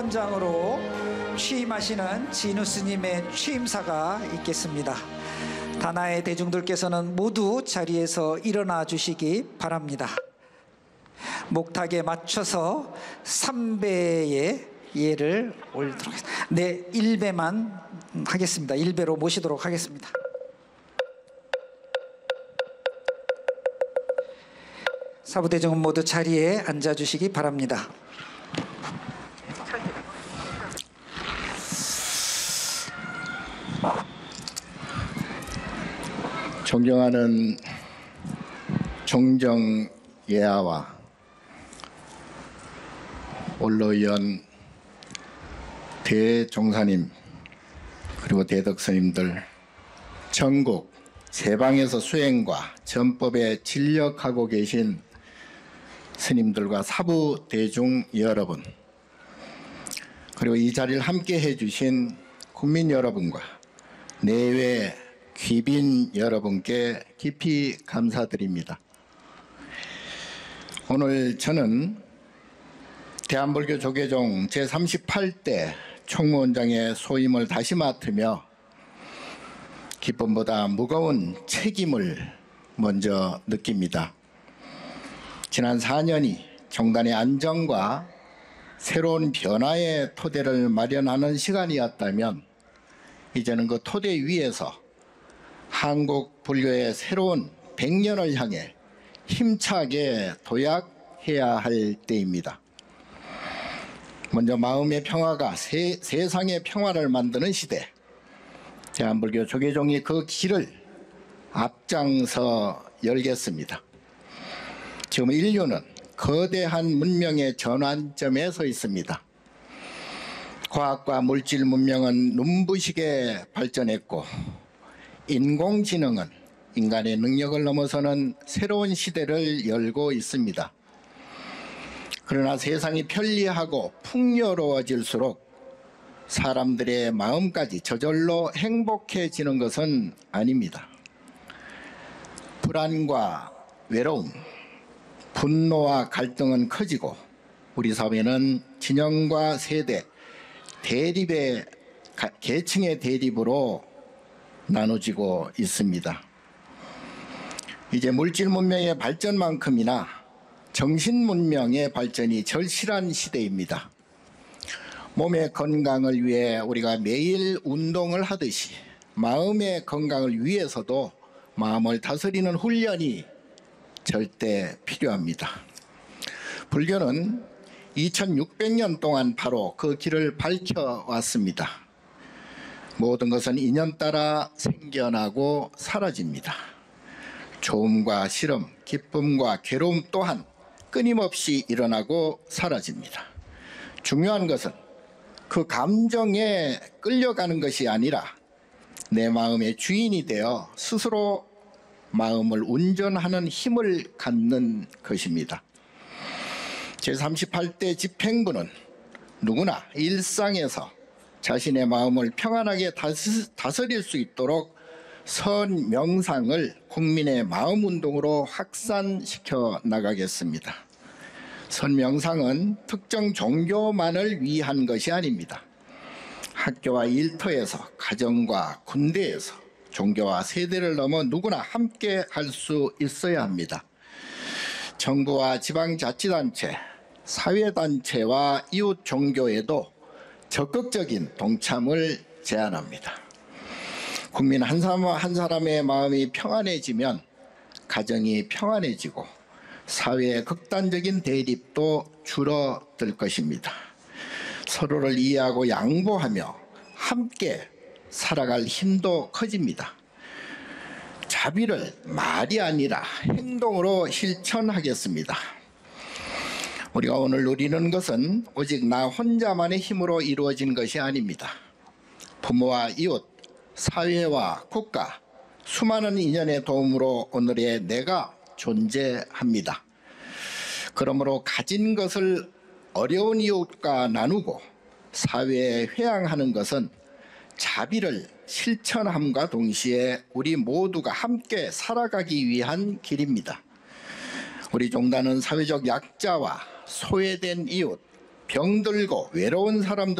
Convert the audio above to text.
총무원장으로 취임하시는 진우 스님의 취임사가 있겠습니다. 다나의 대중들께서는 모두 자리에서 일어나 주시기 바랍니다. 목탁에 맞춰서 3배의 예를 올리도록 하겠습니다. 네, 1배만 하겠습니다. 1배로 모시도록 하겠습니다. 사부대중은 모두 자리에 앉아주시기 바랍니다. 존경하는 종정예하와 원로위원 대종사님 그리고 대덕스님들, 전국 세방에서 수행과 전법에 진력하고 계신 스님들과 사부 대중 여러분, 그리고 이 자리를 함께 해주신 국민 여러분과 내외 귀빈 여러분께 깊이 감사드립니다. 오늘 저는 대한불교 조계종 제38대 총무원장의 소임을 다시 맡으며 기쁨보다 무거운 책임을 먼저 느낍니다. 지난 4년이 종단의 안정과 새로운 변화의 토대를 마련하는 시간이었다면 이제는 그 토대 위에서 한국 불교의 새로운 100년을 향해 힘차게 도약해야 할 때입니다. 먼저 마음의 평화가 세상의 평화를 만드는 시대, 대한불교 조계종이 그 길을 앞장서 열겠습니다. 지금 인류는 거대한 문명의 전환점에 서 있습니다. 과학과 물질 문명은 눈부시게 발전했고 인공지능은 인간의 능력을 넘어서는 새로운 시대를 열고 있습니다. 그러나 세상이 편리하고 풍요로워질수록 사람들의 마음까지 저절로 행복해지는 것은 아닙니다. 불안과 외로움, 분노와 갈등은 커지고 우리 사회는 진영과 세대, 대립의 계층의 대립으로 나눠지고 있습니다. 이제 물질 문명의 발전만큼이나 정신 문명의 발전이 절실한 시대입니다. 몸의 건강을 위해 우리가 매일 운동을 하듯이 마음의 건강을 위해서도 마음을 다스리는 훈련이 절대 필요합니다. 불교는 2600년 동안 바로 그 길을 밝혀왔습니다. 모든 것은 인연 따라 생겨나고 사라집니다. 좋음과 싫음, 기쁨과 괴로움 또한 끊임없이 일어나고 사라집니다. 중요한 것은 그 감정에 끌려가는 것이 아니라 내 마음의 주인이 되어 스스로 마음을 운전하는 힘을 갖는 것입니다. 제38대 집행부는 누구나 일상에서 자신의 마음을 평안하게 다스릴 수 있도록 선 명상을 국민의 마음 운동으로 확산시켜 나가겠습니다. 선 명상은 특정 종교만을 위한 것이 아닙니다. 학교와 일터에서, 가정과 군대에서 종교와 세대를 넘어 누구나 함께 할 수 있어야 합니다. 정부와 지방자치단체, 사회단체와 이웃 종교에도 적극적인 동참을 제안합니다. 국민 한 사람의 마음이 평안해지면 가정이 평안해지고 사회의 극단적인 대립도 줄어들 것입니다. 서로를 이해하고 양보하며 함께 살아갈 힘도 커집니다. 자비를 말이 아니라 행동으로 실천하겠습니다. 우리가 오늘 누리는 것은 오직 나 혼자만의 힘으로 이루어진 것이 아닙니다. 부모와 이웃, 사회와 국가, 수많은 인연의 도움으로 오늘의 내가 존재합니다. 그러므로 가진 것을 어려운 이웃과 나누고 사회에 회양하는 것은 자비를 실천함과 동시에 우리 모두가 함께 살아가기 위한 길입니다. 우리 종단은 사회적 약자와 소외된 이웃, 병들고 외로운 사람들